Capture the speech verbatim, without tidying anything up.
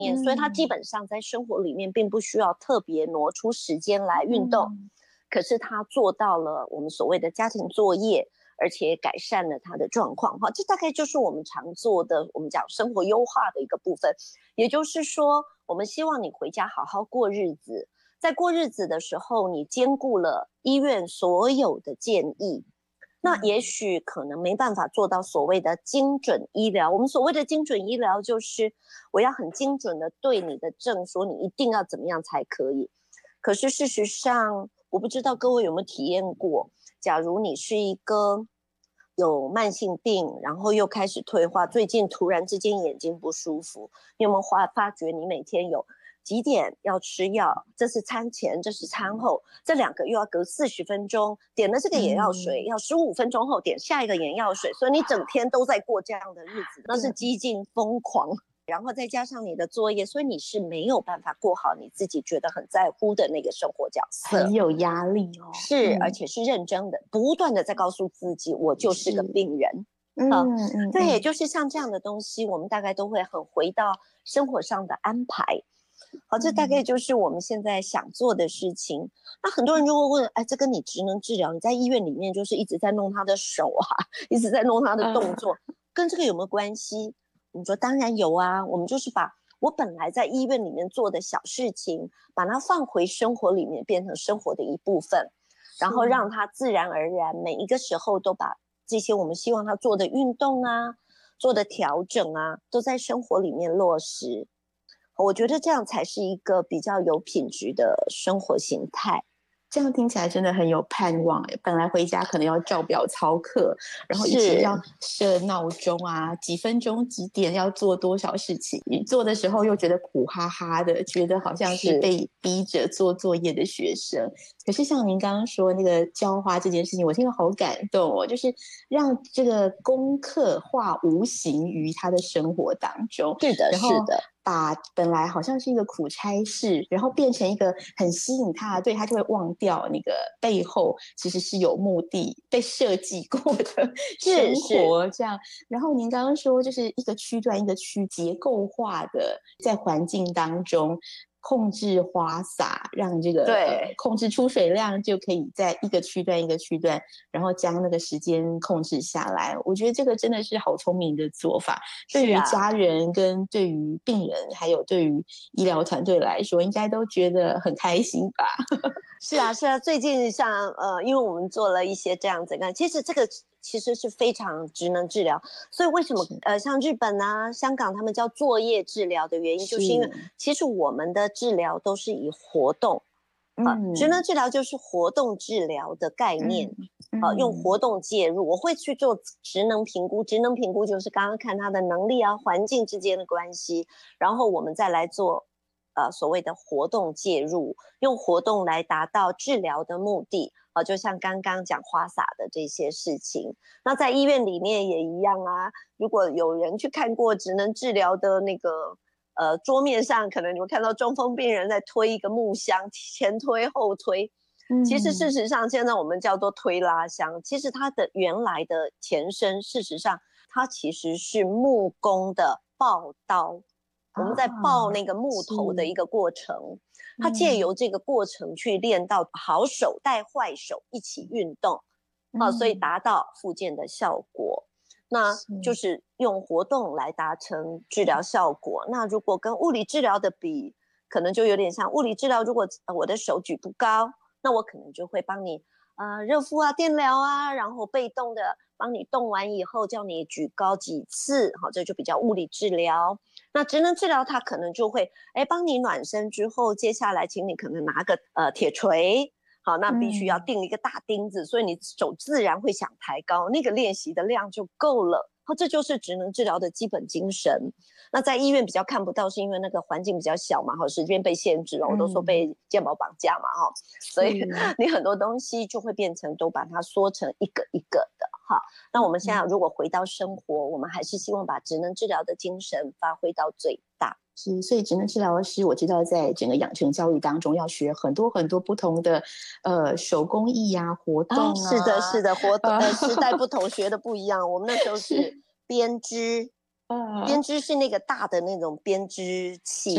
所以他基嗯本上在生活里面并不需要特别挪出时间来运动， 嗯可是他做到了我们所谓的家庭作业，而且改善了他的状况。这大概就是我们常做的，我们讲生活优化的一个部分。也就是说，我们希望你回家好好过日子，在过日子的时候，你兼顾了医院所有的建议。那也许可能没办法做到所谓的精准医疗。我们所谓的精准医疗，就是我要很精准的对你的症说你一定要怎么样才可以。可是事实上，我不知道各位有没有体验过，假如你是一个有慢性病，然后又开始退化，最近突然之间眼睛不舒服，你有没有发发觉你每天有几点要吃药？这是餐前，这是餐后，这两个又要隔四十分钟，点了这个眼药水， 嗯， 要十五分钟后点下一个眼药水，所以你整天都在过这样的日子，那是几近疯狂。然后再加上你的作业，所以你是没有办法过好你自己觉得很在乎的那个生活角色， 很有压力哦。 是、 嗯、 而且是认真的，不断的在告诉自己，我就是个病人。 嗯嗯， 对， 嗯就是像这样的东西，我们大概都会很回到生活上的安排。好，这大概就是我们现在想做的事情。那很多人就会问，哎，这跟你职能治疗，你在医院里面就是一直在弄他的手啊，一直在弄他的动作， 嗯、 跟这个有没有关系？我们说当然有啊，我们就是把我本来在医院里面做的小事情，把它放回生活里面，变成生活的一部分，然后让它自然而然每一个时候都把这些我们希望他做的运动啊，做的调整啊，都在生活里面落实。我觉得这样才是一个比较有品质的生活形态。 这样听起来真的很有盼望耶。本来回家可能要照表操课，然后一直要设闹钟啊，几分钟几点要做多少事情，做的时候又觉得苦哈哈的，觉得好像是被逼着做作业的学生。可是像您刚刚说那个浇花这件事情，我听了好感动哦，就是让这个功课化无形于他的生活当中。 是的，是的， 把本来好像是一个苦差事，然后变成一个很吸引他，对他就会忘掉那个背后其实是有目的、被设计过的生活这样。然后您刚刚说，就是一个区段一个区结构化的在环境当中控制花洒，让这个、呃、控制出水量，就可以在一个区段一个区段，然后将那个时间控制下来。我觉得这个真的是好聪明的做法，对于家人跟对于病人还有对于医疗团队来说，应该都觉得很开心吧。 是啊是啊，最近像呃，因为我们做了一些这样子，其实这个其实是非常职能治疗，所以为什么呃像日本啊、香港他们叫作业治疗的原因，就是因为其实我们的治疗都是以活动，啊、嗯，职能治疗就是活动治疗的概念，嗯嗯、用活动介入，我会去做职能评估，职能评估就是刚刚看他的能力啊、环境之间的关系，然后我们再来做。呃，所谓的活动介入，用活动来达到治疗的目的，呃，就像刚刚讲花洒的这些事情。那在医院里面也一样啊。如果有人去看过职能治疗的那个呃桌面上，可能你会看到中风病人在推一个木箱，前推后推。其实事实上，现在我们叫做推拉箱，其实它的原来的前身，事实上它其实是木工的刨刀。我们在刨那个木头的一个过程，啊、它借由这个过程去练到好手带坏手一起运动，啊、嗯，所以达到复健的效果。那就是用活动来达成治疗效果。那如果跟物理治疗的比，可能就有点像物理治疗。如果我的手举不高，那我可能就会帮你呃热敷啊、电疗啊，然后被动的帮你动完以后叫你举高几次，好，这就比较物理治疗。那职能治疗它可能就会哎帮你暖身之后，接下来请你可能拿个呃铁锤，好，那必须要钉一个大钉子，嗯、所以你手自然会想抬高，那个练习的量就够了。好，这就是职能治疗的基本精神。那在医院比较看不到，是因为那个环境比较小嘛，哈，时间被限制了，我都说被健保绑架嘛，哈、嗯，所以你很多东西就会变成都把它缩成一个一个的，哈。那我们现在如果回到生活，我们还是希望把职能治疗的精神发挥到最大。 是，所以职能治疗师，我知道在整个养成教育当中要学很多很多不同的呃手工艺啊、活动啊。哦、 是的，是的，活动呃时代不同，学的不一样。我们那时候是编织。编织是那个大的那种编织器，